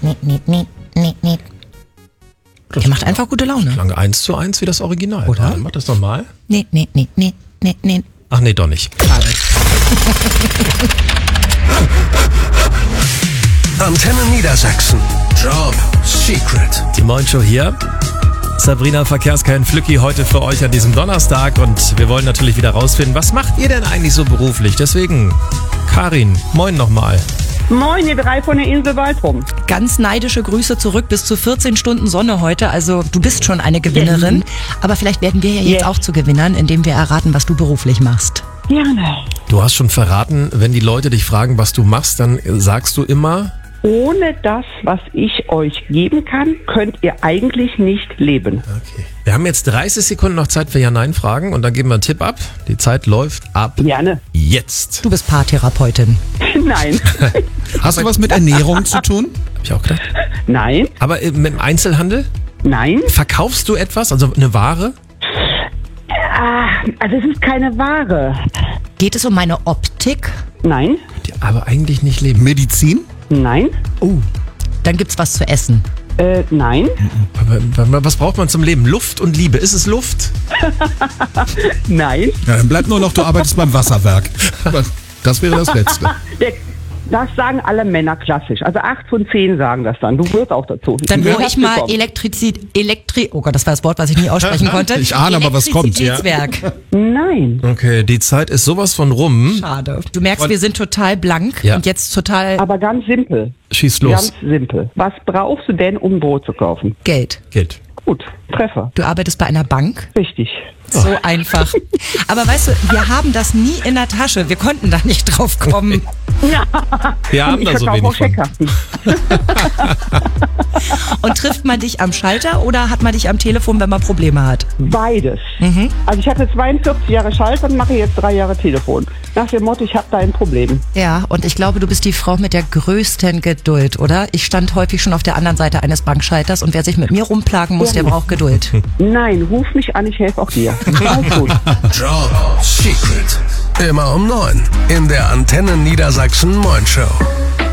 Der macht einfach gute Laune. Klang 1:1 wie das Original. Oder? Mach das nochmal. Nee. Ach nee, doch nicht. Schade. Antenne Niedersachsen. Job Secret. Die Morning-Show hier. Sabrina Verkehrskein-Flücki heute für euch an diesem Donnerstag und wir wollen natürlich wieder rausfinden, was macht ihr denn eigentlich so beruflich? Deswegen, Karin, moin nochmal. Moin, ihr drei von der Insel Waldrum. Ganz neidische Grüße zurück, bis zu 14 Stunden Sonne heute. Also du bist schon eine Gewinnerin. Aber vielleicht werden wir ja jetzt auch zu Gewinnern, indem wir erraten, was du beruflich machst. Gerne. Du hast schon verraten, wenn die Leute dich fragen, was du machst, dann sagst du immer... Ohne das, was ich euch geben kann, könnt ihr eigentlich nicht leben. Okay. Wir haben jetzt 30 Sekunden noch Zeit für Ja-Nein-Fragen und dann geben wir einen Tipp ab. Die Zeit läuft ab Gerne. jetzt. Du bist Paartherapeutin. Nein. Hast du was mit Ernährung zu tun? Hab ich auch gedacht. Nein. Aber mit dem Einzelhandel? Nein. Verkaufst du etwas, also eine Ware? Also es ist keine Ware. Geht es um meine Optik? Nein. Die aber eigentlich nicht leben. Medizin? Nein. Dann gibt's was zu essen. Nein. Aber was braucht man zum Leben? Luft und Liebe. Ist es Luft? Nein. Ja, dann bleibt nur noch, du arbeitest beim Wasserwerk. Das wäre das Letzte. Das sagen alle Männer klassisch. Also 8 von 10 sagen das dann. Du wirst auch dazu. Dann Du hole hast ich mal bekommen. oh Gott, das war das Wort, was ich nie aussprechen konnte. Ich ahne aber, was kommt. Elektrizitätswerk. Nein. Okay, die Zeit ist sowas von rum. Schade. Du merkst, wir sind total blank Ja. und jetzt total Aber ganz simpel. Schieß los. Ganz simpel. Was brauchst du denn, um Brot zu kaufen? Geld. Geld. Gut. Treffer. Du arbeitest bei einer Bank. Richtig. So einfach. Aber weißt du, wir haben das nie in der Tasche. Wir konnten da nicht drauf kommen. Wir haben Ich da so verkaufe auch wenig von. Scheckkarten. Und trifft man dich am Schalter oder hat man dich am Telefon, wenn man Probleme hat? Beides. Also ich hatte 42 Jahre Schalter und mache jetzt 3 Jahre Telefon. Nach dem Motto, ich habe da ein Problem. Ja, und ich glaube, du bist die Frau mit der größten Geduld, oder? Ich stand häufig schon auf der anderen Seite eines Bankschalters und wer sich mit mir rumplagen muss, der braucht Geduld. Nein, ruf mich an, ich helfe auch dir. Alles gut. Job Secret. Immer um 9 in der Antenne Niedersachsen Morning Show.